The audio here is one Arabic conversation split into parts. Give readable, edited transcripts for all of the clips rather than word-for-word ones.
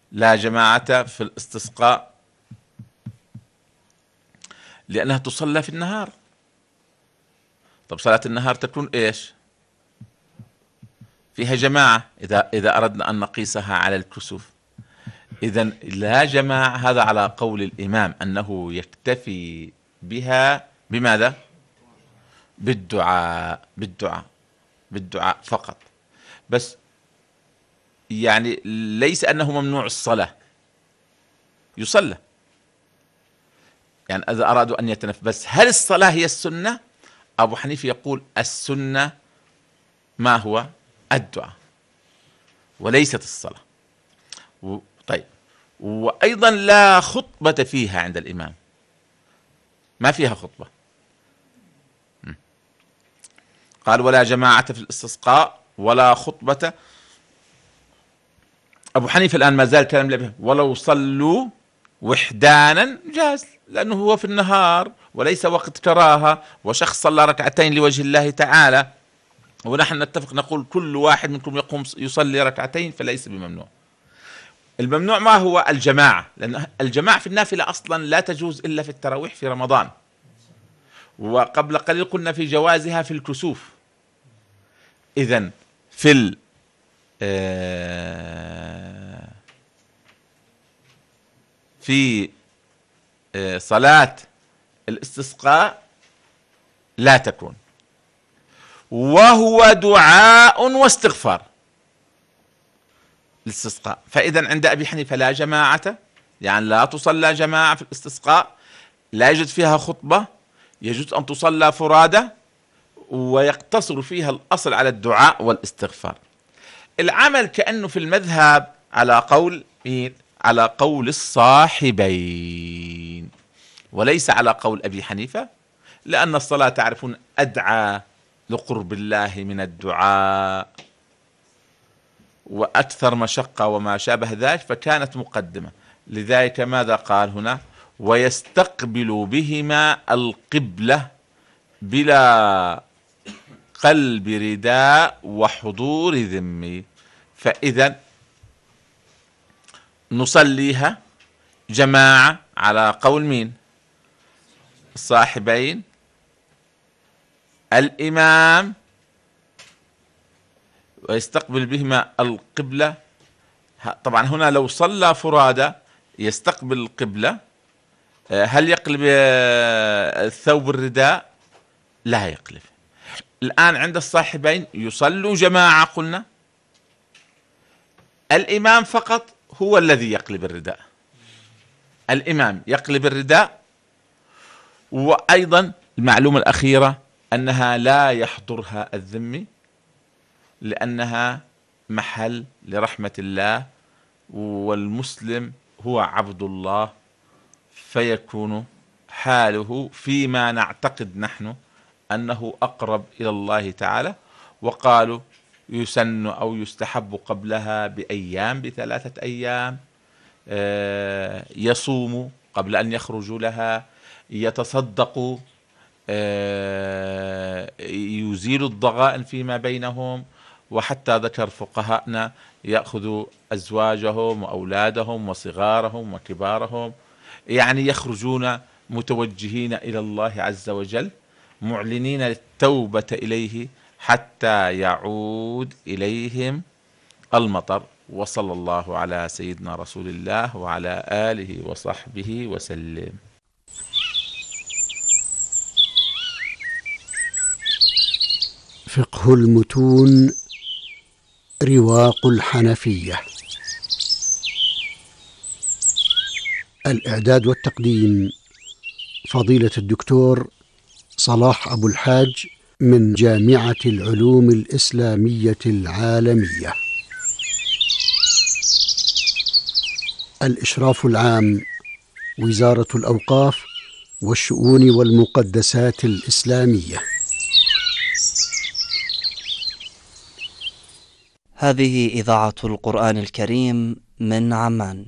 لا جماعة في الاستسقاء لأنها تصلى في النهار. طب صلاة النهار تكون إيش؟ فيها جماعة إذا أردنا أن نقيسها على الكسوف. إذن لا جماعة، هذا على قول الإمام أنه يكتفي بها بماذا؟ بالدعاء فقط. بس يعني ليس أنه ممنوع الصلاة، يصلى يعني إذا أرادوا أن يتنفس. بس هل الصلاة هي السنة؟ أبو حنيفة يقول السنة ما هو؟ الدعاء وليست الصلاة. طيب، وأيضا لا خطبة فيها عند الإمام، ما فيها خطبة. قال ولا جماعة في الاستسقاء ولا خطبة. أبو حنيفة الآن ما زال كلام به، ولو صلوا وحدانا جاز، لأنه هو في النهار وليس وقت كراهة، وشخص صلى ركعتين لوجه الله تعالى، ونحن نتفق نقول كل واحد منكم يقوم يصلي ركعتين فليس بممنوع. الممنوع ما هو؟ الجماعة، لأن الجماعة في النافلة أصلا لا تجوز إلا في التراويح في رمضان، وقبل قليل قلنا في جوازها في الكسوف. إذن في صلاة الاستسقاء لا تكون، وهو دعاء واستغفار الاستسقاء. فإذا عند أبي حنيفة لا جماعة، يعني لا تصلى جماعة في الاستسقاء، لا يوجد فيها خطبة، يجوز أن تصلى فرادى، ويقتصر فيها الأصل على الدعاء والاستغفار. العمل كأنه في المذهب على قول مين؟ على قول الصاحبين، وليس على قول أبي حنيفة، لأن الصلاة تعرفون أدعى لقرب الله من الدعاء وأكثر مشقة وما شابه ذلك، فكانت مقدمة. لذلك ماذا قال هنا؟ ويستقبل بهما القبلة بلا قلب رداء وحضور ذمي. فإذا نصليها جماعة على قول مين؟ الصاحبين، الإمام، ويستقبل بهما القبلة. طبعا هنا لو صلى فرادى يستقبل القبلة، هل يقلب الثوب الرداء؟ لا يقلب. الآن عند الصاحبين يصلوا جماعة قلنا، الإمام فقط هو الذي يقلب الرداء، الإمام يقلب الرداء. وأيضا المعلومة الأخيرة أنها لا يحضرها الذمي، لأنها محل لرحمة الله، والمسلم هو عبد الله، فيكون حاله فيما نعتقد نحن أنه أقرب إلى الله تعالى. وقالوا يسن أو يستحب قبلها بأيام، ب3 أيام، يصوم قبل أن يخرجوا لها، يتصدقوا، يزيل الضغائن فيما بينهم. وحتى ذكر فقهاءنا يأخذوا أزواجهم وأولادهم وصغارهم وكبارهم، يعني يخرجون متوجهين إلى الله عز وجل، معلنين التوبة إليه حتى يعود إليهم المطر. وصلى الله على سيدنا رسول الله وعلى آله وصحبه وسلم. فقه المتون رواق الحنفية. الإعداد والتقديم فضيلة الدكتور صلاح أبو الحاج من جامعة العلوم الإسلامية العالمية. الإشراف العام وزارة الأوقاف والشؤون والمقدسات الإسلامية. هذه إذاعة القرآن الكريم من عمان.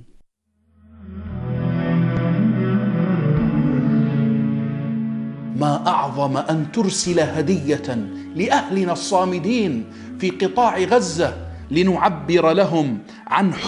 ما أعظم أن ترسل هدية لأهلنا الصامدين في قطاع غزة لنعبر لهم عن